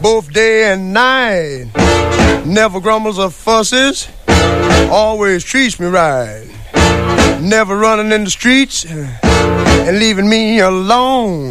both day and night. Never grumbles or fusses, always treats me right. Never running in the streets and leaving me alone.